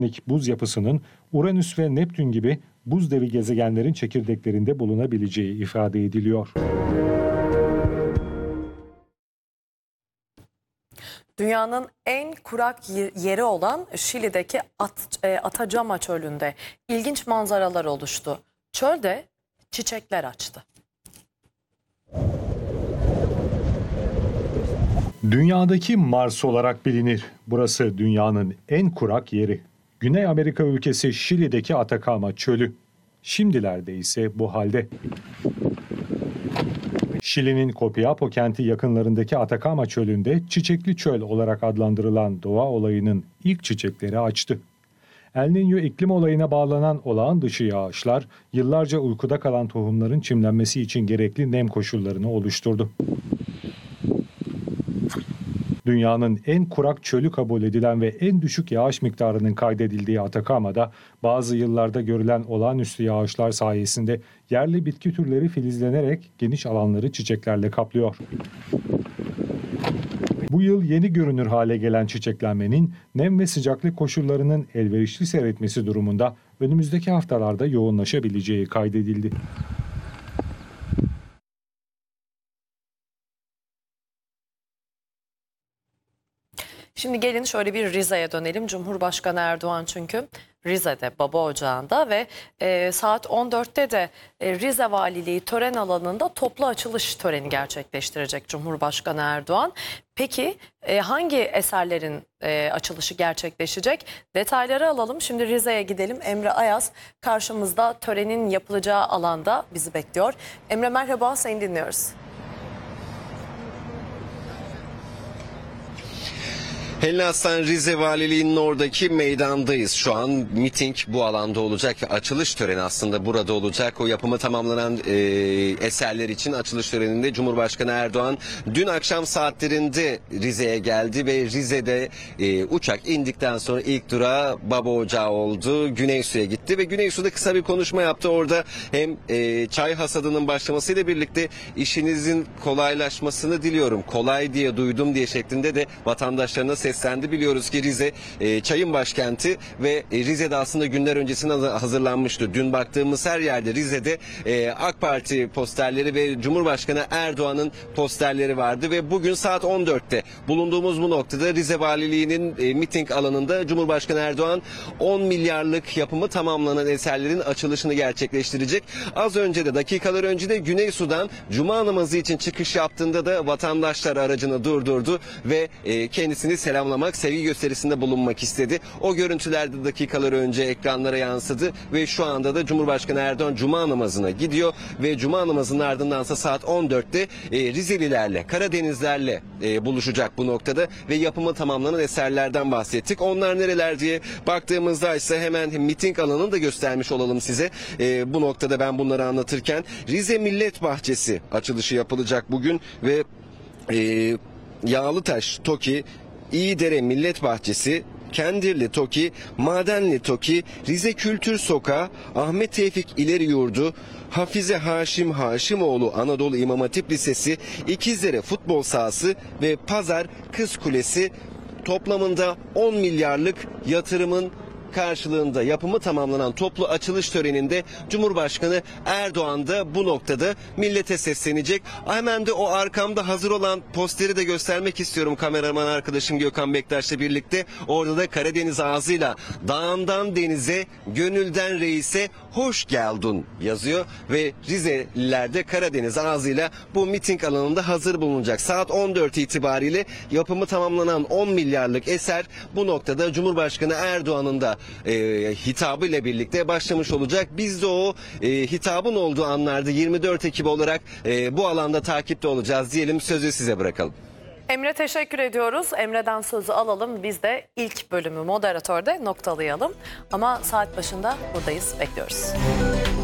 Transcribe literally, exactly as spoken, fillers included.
buz yapısının Uranüs ve Neptün gibi buz devi gezegenlerin çekirdeklerinde bulunabileceği ifade ediliyor. Dünyanın en kurak yeri olan Şili'deki At, e, Atacama Çölü'nde ilginç manzaralar oluştu. Çölde çiçekler açtı. Dünyadaki Mars olarak bilinir. Burası dünyanın en kurak yeri. Güney Amerika ülkesi Şili'deki Atacama Çölü. Şimdilerde ise bu halde. Şili'nin Copiapó kenti yakınlarındaki Atacama Çölü'nde çiçekli çöl olarak adlandırılan doğa olayının ilk çiçekleri açtı. El Niño iklim olayına bağlanan olağan dışı yağışlar yıllarca uykuda kalan tohumların çimlenmesi için gerekli nem koşullarını oluşturdu. Dünyanın en kurak çölü kabul edilen ve en düşük yağış miktarının kaydedildiği Atacama'da bazı yıllarda görülen olağanüstü yağışlar sayesinde yerli bitki türleri filizlenerek geniş alanları çiçeklerle kaplıyor. Bu yıl yeni görünür hale gelen çiçeklenmenin nem ve sıcaklık koşullarının elverişli seyretmesi durumunda önümüzdeki haftalarda yoğunlaşabileceği kaydedildi. Şimdi gelin şöyle bir Rize'ye dönelim. Cumhurbaşkanı Erdoğan çünkü Rize'de, Baba Ocağı'nda ve e, saat on dörtte de e, Rize Valiliği tören alanında toplu açılış töreni gerçekleştirecek Cumhurbaşkanı Erdoğan. Peki e, hangi eserlerin e, açılışı gerçekleşecek? Detayları alalım. Şimdi Rize'ye gidelim. Emre Ayaz karşımızda törenin yapılacağı alanda bizi bekliyor. Emre merhaba, seni dinliyoruz. Helin Aslan, Rize Valiliği'nin oradaki meydandayız. Şu an miting bu alanda olacak. Açılış töreni aslında burada olacak. O yapımı tamamlanan e, eserler için açılış töreninde Cumhurbaşkanı Erdoğan dün akşam saatlerinde Rize'ye geldi ve Rize'de e, uçak indikten sonra ilk durağı Baba Ocağı oldu. Güneysu'ya gitti ve Güneysu'da kısa bir konuşma yaptı. Orada hem e, çay hasadının başlamasıyla birlikte işinizin kolaylaşmasını diliyorum. Kolay diye duydum diye şeklinde de vatandaşlarına seslendi. Seslendi. Biliyoruz ki Rize e, çayın başkenti ve e, Rize'de aslında günler öncesinde hazırlanmıştı. Dün baktığımız her yerde Rize'de e, AK Parti posterleri ve Cumhurbaşkanı Erdoğan'ın posterleri vardı ve bugün saat on dörtte bulunduğumuz bu noktada Rize Valiliği'nin e, miting alanında Cumhurbaşkanı Erdoğan on milyarlık yapımı tamamlanan eserlerin açılışını gerçekleştirecek. Az önce de dakikalar önce de Güneysu'dan Cuma namazı için çıkış yaptığında da vatandaşlar aracını durdurdu ve e, kendisini selam selamlamak, sevgi gösterisinde bulunmak istedi. O görüntüler de dakikalar önce ekranlara yansıdı ve şu anda da Cumhurbaşkanı Erdoğan Cuma namazına gidiyor ve Cuma namazının ardındansa saat on dörtte e, Rizelilerle, Karadenizlerle e, buluşacak bu noktada ve yapımı tamamlanan eserlerden bahsettik. Onlar nereler diye baktığımızda ise hemen miting alanını da göstermiş olalım size. E, bu noktada ben bunları anlatırken Rize Millet Bahçesi açılışı yapılacak bugün ve e, Yağlıtaş, TOKİ, İyidere Millet Bahçesi, Kendirli TOKİ, Madenli TOKİ, Rize Kültür Sokağı, Ahmet Tevfik İleri Yurdu, Hafize Haşim Haşimoğlu Anadolu İmam Hatip Lisesi, İkizdere Futbol Sahası ve Pazar Kız Kulesi toplamında on milyarlık yatırımın karşılığında yapımı tamamlanan toplu açılış töreninde Cumhurbaşkanı Erdoğan da bu noktada millete seslenecek. Hemen de o arkamda hazır olan posteri de göstermek istiyorum kameraman arkadaşım Gökhan Bektaş'la birlikte. Orada da Karadeniz ağzıyla dağından denize, gönülden reise hoş geldin yazıyor ve Rizeliler de Karadeniz ağzıyla bu miting alanında hazır bulunacak. Saat on dört itibariyle yapımı tamamlanan on milyarlık eser bu noktada Cumhurbaşkanı Erdoğan'ın da e, hitabı ile birlikte başlamış olacak. Biz de o e, hitabın olduğu anlarda yirmi dört Ekim olarak e, bu alanda takipte olacağız diyelim, sözü size bırakalım. Emre teşekkür ediyoruz. Emre'den sözü alalım. Biz de ilk bölümü moderatörde noktalayalım. Ama saat başında buradayız, bekliyoruz.